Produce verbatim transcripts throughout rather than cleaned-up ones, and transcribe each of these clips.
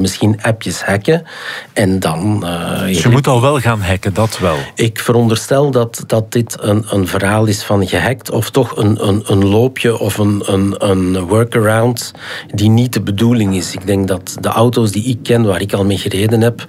misschien appjes hacken. En dan... Uh, dus je, je moet al wel gaan hacken, dat wel. Ik veronderstel dat, dat dit een, een verhaal is van gehackt, of toch een, een, een loopje of een, een, een workaround die niet de bedoeling is. Ik denk dat de auto's die ik ken, waar ik al mee gereden heb,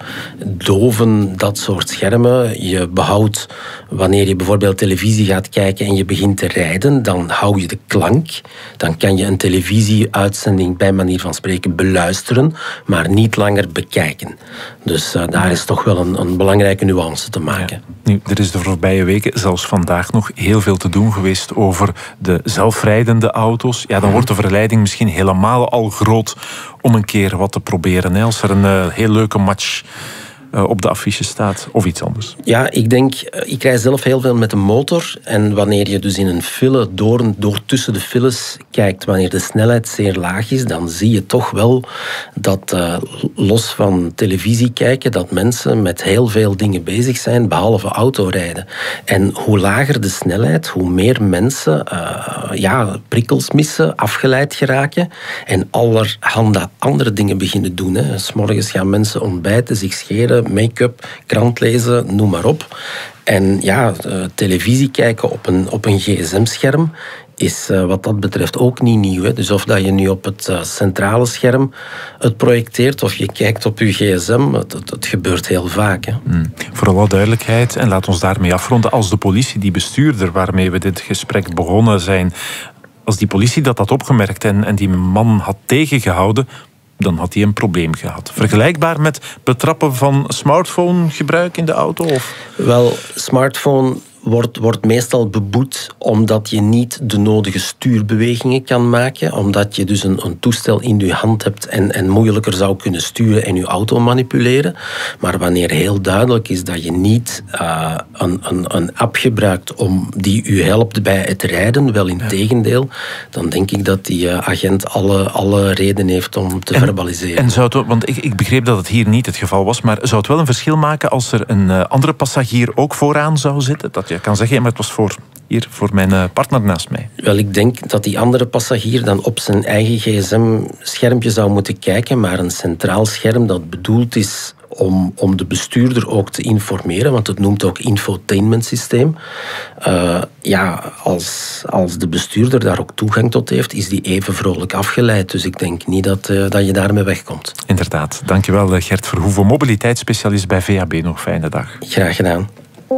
doven dat soort schermen. Je behoudt, wanneer je bijvoorbeeld televisie gaat kijken en je begint te rijden, dan hou je de klank. Dan kan je een televisieuitzending bij manier van spreken beluisteren, maar niet langer bekijken. Dus uh, daar is toch wel een, een belangrijke nuance te maken. Ja. Nu, er is de voorbije weken, zelfs vandaag nog, heel veel te doen geweest over de zelfrijdende auto's. Ja, dan wordt de verleiding misschien helemaal al groot om een keer wat te proberen. Hè? Als er een uh, heel leuke match uh, op de affiche staat, of iets anders. Ja, ik denk, ik rij zelf heel veel met een motor. En wanneer je dus in een file door, door tussen de files kijkt, wanneer de snelheid zeer laag is, dan zie je toch wel dat, uh, los van televisie kijken, dat mensen met heel veel dingen bezig zijn, behalve autorijden. En hoe lager de snelheid, hoe meer mensen uh, ja, prikkels missen, afgeleid geraken en allerhande andere dingen beginnen doen. Hè. 's Morgens gaan mensen ontbijten, zich scheren, make-up, krant lezen, noem maar op. En ja, uh, televisie kijken op een, op een gsm-scherm is uh, wat dat betreft ook niet nieuw. Hè. Dus of dat je nu op het uh, centrale scherm het projecteert of je kijkt op je gsm, het, het, het gebeurt heel vaak. Hè. Hmm. Voor alle duidelijkheid, en laat ons daarmee afronden, als de politie, die bestuurder waarmee we dit gesprek begonnen zijn, als die politie dat had opgemerkt en, en die man had tegengehouden, dan had hij een probleem gehad. Vergelijkbaar met betrappen van smartphonegebruik in de auto? Of? Wel, smartphone wordt, wordt meestal beboet omdat je niet de nodige stuurbewegingen kan maken, omdat je dus een, een toestel in je hand hebt en, en moeilijker zou kunnen sturen en je auto manipuleren. Maar wanneer heel duidelijk is dat je niet uh, een, een, een app gebruikt om die u helpt bij het rijden, wel in tegendeel, dan denk ik dat die uh, agent alle, alle reden heeft om te en, verbaliseren. En zou het, want ik, ik begreep dat het hier niet het geval was, maar zou het wel een verschil maken als er een uh, andere passagier ook vooraan zou zitten? Dat je kan zeggen, maar het was voor, hier, voor mijn uh, partner naast mij. Wel, ik denk dat die andere passagier dan op zijn eigen gsm-schermpje zou moeten kijken, maar een centraal scherm dat bedoeld is om, om de bestuurder ook te informeren, want het noemt ook infotainment systeem. Uh, ja, als, als de bestuurder daar ook toegang tot heeft, is die even vrolijk afgeleid. Dus ik denk niet dat, uh, dat je daarmee wegkomt. Inderdaad. Dankjewel, Gert Verhoeven, mobiliteitsspecialist bij V A B. Nog fijne dag. Graag gedaan.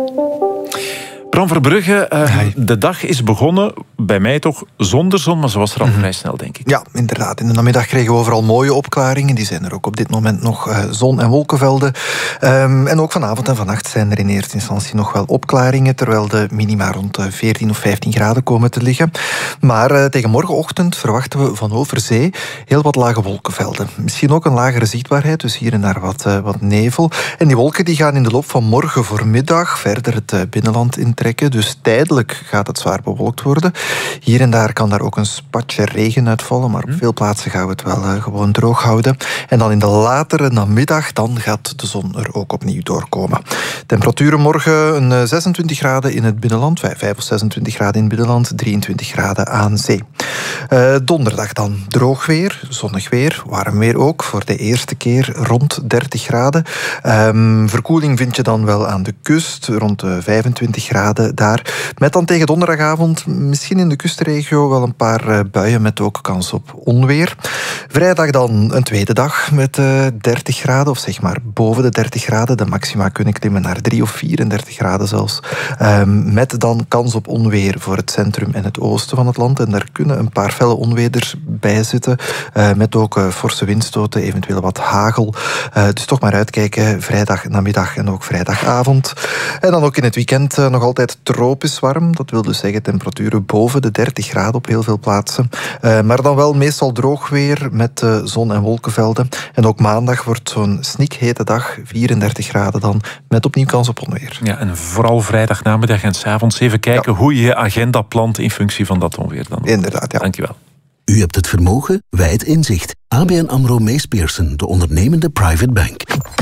Bram Verbrugge, uh, de dag is begonnen, bij mij toch zonder zon, maar ze was er al mm-hmm. vrij snel, denk ik. Ja, inderdaad. In de namiddag kregen we overal mooie opklaringen. Die zijn er ook op dit moment nog, uh, zon- en wolkenvelden. Um, en ook vanavond en vannacht zijn er in eerste instantie nog wel opklaringen, terwijl de minima rond veertien of vijftien graden komen te liggen. Maar uh, tegen morgenochtend verwachten we van over zee heel wat lage wolkenvelden. Misschien ook een lagere zichtbaarheid, dus hier en daar wat, uh, wat nevel. En die wolken die gaan in de loop van morgen voormiddag verder het uh, binnenland intrekken. Dus tijdelijk gaat het zwaar bewolkt worden. Hier en daar kan daar ook een spatje regen uitvallen, maar op veel plaatsen gaan we het wel uh, gewoon droog houden. En dan in de latere namiddag, dan gaat de zon er ook opnieuw doorkomen. Temperaturen morgen een uh, zesentwintig graden in het binnenland, vijf of zesentwintig graden in het binnenland, drieëntwintig graden aan zee. Uh, donderdag dan droog weer, zonnig weer, warm weer ook, voor de eerste keer rond dertig graden. Um, verkoeling vind je dan wel aan de kust, rond de vijfentwintig graden daar. Met dan tegen donderdagavond misschien in de kustregio wel een paar uh, buien met ook kans op onweer. Vrijdag dan een tweede dag met uh, dertig graden, of zeg maar boven de dertig graden. De maxima kunnen klimmen naar drie of vierendertig graden zelfs. Um, met dan kans op onweer voor het centrum en het oosten van het land. En daar kunnen een paar felle onweerders bij zitten. Uh, met ook uh, forse windstoten, eventueel wat hagel. Uh, dus toch maar uitkijken, vrijdag namiddag en ook vrijdagavond. En dan ook in het weekend uh, nog altijd tropisch warm. Dat wil dus zeggen temperaturen boven de dertig graden op heel veel plaatsen. Uh, maar dan wel meestal droog weer met uh, zon- en wolkenvelden. En ook maandag wordt zo'n snikhete dag, vierendertig graden dan, met opnieuw kans op onweer. Ja, en vooral vrijdagnamiddag en 's avonds even kijken ja. hoe je je agenda plant in functie van dat onweer dan. Inderdaad, ja. Dankjewel. U hebt het vermogen, wij het inzicht. A B N AMRO Mees Pierson, de ondernemende private bank.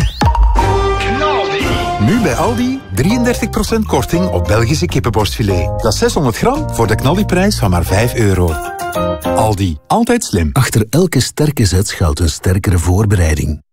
Nu bij Aldi drieëndertig procent korting op Belgische kippenborstfilet. Dat is zeshonderd gram voor de knaldiprijs van maar vijf euro. Aldi, altijd slim. Achter elke sterke zet schuilt een sterkere voorbereiding.